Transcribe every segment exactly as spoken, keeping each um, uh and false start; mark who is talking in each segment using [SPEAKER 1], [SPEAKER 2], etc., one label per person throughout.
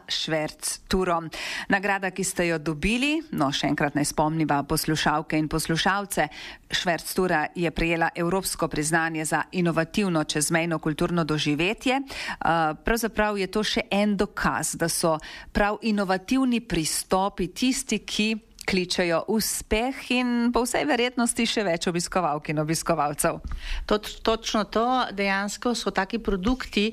[SPEAKER 1] Šverc turo. Nagrada, ki ste jo dobili, no še enkrat naj spomniva poslušalke in poslušalce, Šverc tura je prejela evropsko priznanje za inovativno čezmejno kulturno doživetje. Pravzaprav je to še en dokaz, da so prav inovativni pristopi tisti, ki kličejo uspeh in po vsej verjetnosti še več obiskovalk in obiskovalcev.
[SPEAKER 2] Točno to, dejansko so taki produkti,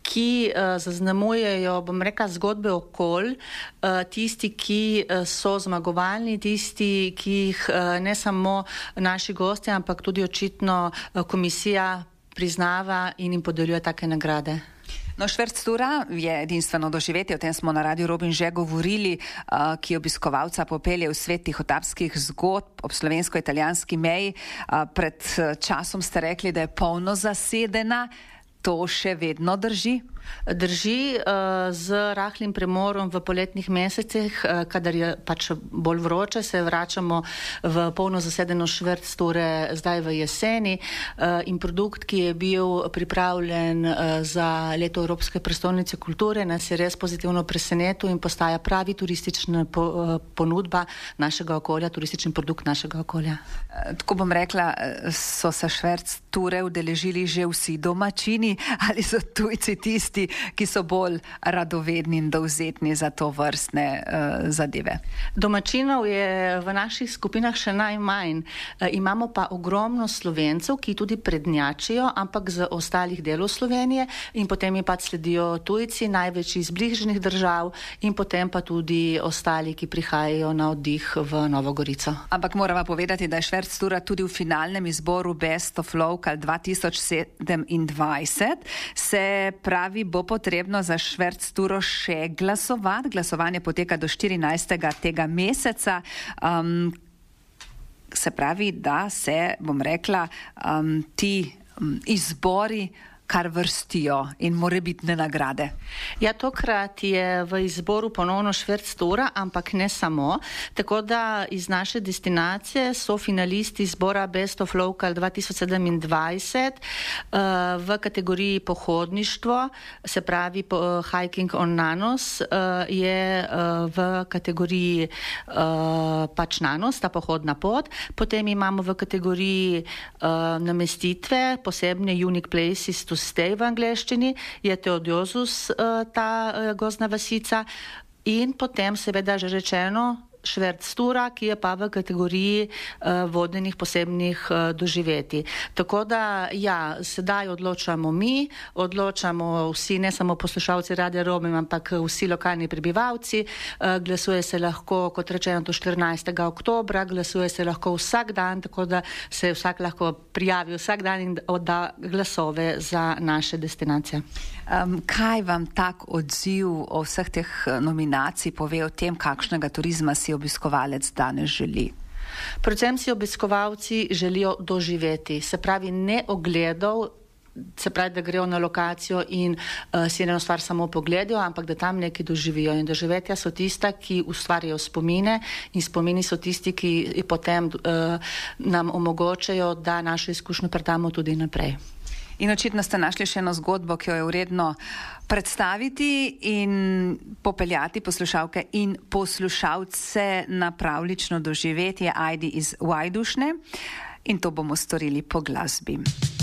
[SPEAKER 2] ki uh, zaznamujejo, bom rekla, zgodbe okolj, uh, tisti, ki uh, so zmagovalni, tisti, ki jih uh, ne samo naši gostje, ampak tudi očitno uh, komisija priznava in jim podeljuje take nagrade.
[SPEAKER 1] No, Šverc tura je edinstveno doživetje, o tem smo na Radiu Robin že govorili, uh, ki obiskovalca popelje v svet tihotapskih zgodb ob slovensko-italijanski meji. Uh, pred časom ste rekli, da je polno zasedena. To še vedno drži?
[SPEAKER 2] Drži, z rahlim premorom v poletnih mesecih, kadar je pač bolj vroče, se vračamo v polno zasedeno Šverc ture zdaj v jeseni in produkt, ki je bil pripravljen za leto Evropske prestolnice kulture, nas je res pozitivno presenetil in postaja pravi turistična ponudba našega okolja, turistični produkt našega okolja.
[SPEAKER 1] Tako bom rekla, so se Šverc ture udeležili že vsi domačini ali so tujci tisti, ki so bolj radovedni in dovzetni za to vrstne uh, zadeve?
[SPEAKER 2] Domačinov je v naših skupinah še najmanj. E, imamo pa ogromno Slovencev, ki tudi prednjačijo, ampak z ostalih delov Slovenije in potem jim pa sledijo tujci, največ iz bližnjih držav in potem pa tudi ostali, ki prihajajo na oddih v Novo Gorico.
[SPEAKER 1] Ampak morava povedati, da je Šverc tura tudi v finalnem izboru Best of Local dva tisoč sedemindvajset. Se pravi, bo potrebno za Šverc turo še glasovati. Glasovanje poteka do štirinajstega tega meseca. Um, se pravi, da se, bom rekla, um, ti um, izbori kar vrstijo in morebitne nagrade.
[SPEAKER 2] Ja, tokrat je v izboru ponovno Šverc tura, ampak ne samo. Tako da iz naše destinacije so finalisti izbora Best of Local dva tisoč sedemindvajset uh, v kategoriji pohodništvo, se pravi uh, Hiking on Nanos, uh, je uh, v kategoriji uh, pač Nanos, ta pohodna pot. Potem imamo v kategoriji uh, namestitve, posebne Unique Places to Stay v angleščini, je Teodiozus uh, ta uh, gozdna vasica in potem seveda že rečeno Šverc tura, ki je pa v kategoriji uh, vodenih posebnih uh, doživetij. Tako da, ja, sedaj odločamo mi, odločamo vsi, ne samo poslušalci Radia Robin, ampak vsi lokalni prebivalci. Uh, glasuje se lahko, kot rečeno, do štirinajstega oktobra, glasuje se lahko vsak dan, tako da se vsak lahko prijavi vsak dan in odda glasove za naše destinacije.
[SPEAKER 1] Um, kaj vam tak odziv o vseh teh nominacij pove o tem, kakšnega turizma si obiskovalec danes želi?
[SPEAKER 2] Predvsem si obiskovalci želijo doživeti, se pravi ne ogledov, se pravi, da grejo na lokacijo in uh, si eno stvar samo pogledajo, ampak da tam nekaj doživijo. In doživetja so tista, ki ustvarjajo spomine in spomini so tisti, ki potem uh, nam omogočajo, da našo izkušnjo predamo tudi naprej.
[SPEAKER 1] In očitno ste našli še eno zgodbo, ki jo je vredno predstaviti in popeljati poslušalke in poslušalce na pravlično doživetje Ajdi iz Vajdušne. In to bomo storili po glasbi.